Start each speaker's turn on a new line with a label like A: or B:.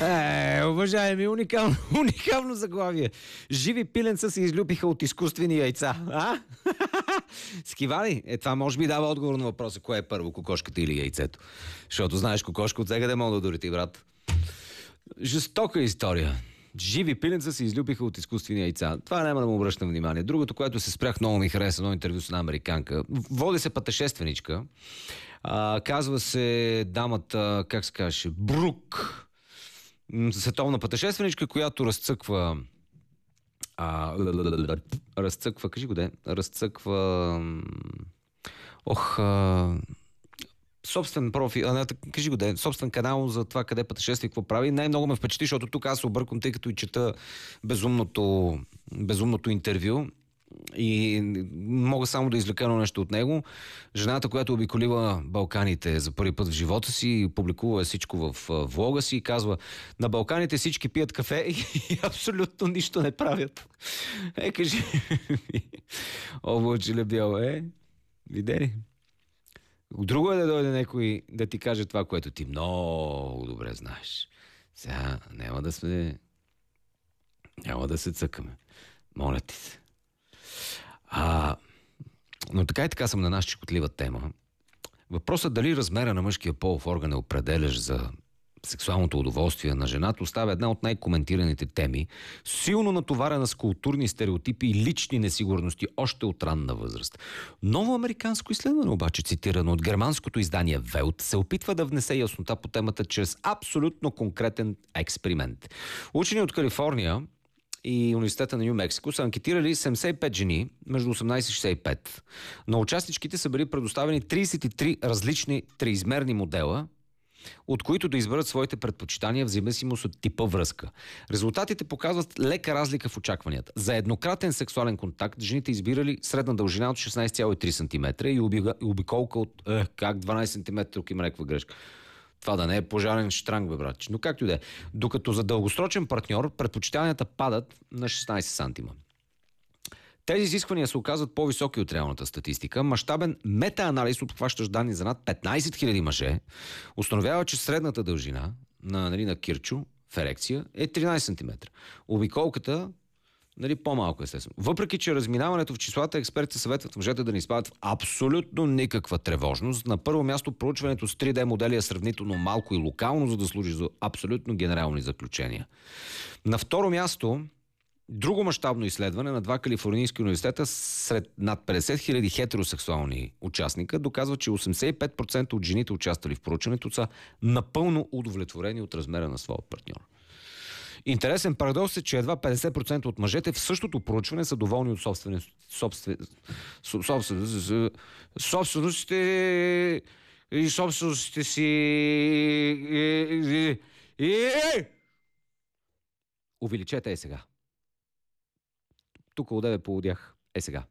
A: Уважаеми, уникално заглавие. Живи пиленца се излюпиха от изкуствени яйца. А? Скивали? Това може би дава отговор на въпроса, кое е първо, кокошката или яйцето. Защото знаеш, кокошка от сега да мога да дори брат. Жестока история. Живи пиленца се излюпиха от изкуствени яйца. Това няма да му обръщам внимание. Другото, което се спрях, много ми хареса, едно интервю с една американка. Води се пътешественичка. Казва се дамата, как се казваше, Брук. Световна пътешественичка, която разцъква... кажи го де. Собствен профил, кажи го де, собствен канал за това къде пътешества и какво прави. Най-много ме впечатли, защото тук аз се обърквам, тъй като и чета безумното интервю и мога само да извлека нещо от него. Жената, която обиколила Балканите за първи път в живота си, публикува всичко в влога си и казва: на Балканите всички пият кафе и абсолютно нищо не правят. Кажи. Облаче бяло, видели? Друго е да дойде някой да ти каже това, което ти много добре знаеш. Сега няма да се цъкаме. Моля ти се. Но така и така съм на нас чекотлива тема. Въпросът дали размера на мъжкия полов орган е определящ за сексуалното удоволствие на жената остава една от най-коментираните теми, силно натоварена с културни стереотипи и лични несигурности още от ранна възраст. Ново американско изследване, обаче, цитирано от германското издание Welt, се опитва да внесе яснота по темата чрез абсолютно конкретен експеримент. Учени от Калифорния и Университета на Ню-Мексико са анкетирали 75 жени между 18 и 65. На участничките са били предоставени 33 различни триизмерни модела, от които да изберат своите предпочитания в зависимост от типа връзка. Резултатите показват лека разлика в очакванията. За еднократен сексуален контакт жените избирали средна дължина от 16,3 см и обиколка от 12 см, тук има някаква грешка. Това да не е пожарен штранг, бе, брат. Но както и да е. Докато за дългосрочен партньор предпочитанията падат на 16 сантима. Тези изисквания се оказват по-високи от реалната статистика. Мащабен метаанализ, обхващащ данни за над 15 000 мъже, установява, че средната дължина на кирчо в ерекция е 13 см. Обиколката по-малко, естествено. Въпреки че разминаването в числата, експертите съветват мъжете да не изпадат в абсолютно никаква тревожност. На първо място проучването с 3D модели е сравнително малко и локално, за да служи за абсолютно генерални заключения. На второ място, друго мащабно изследване на 2 калифорнийски университета сред над 50 000 хетеросексуални участника доказва, че 85% от жените, участвали в проучването, са напълно удовлетворени от размера на своя партньор. Интересен парадокс е, че едва 50% от мъжете в същото проучване са доволни от собственостите си. Увеличете сега. Тук одеве поводях. Сега.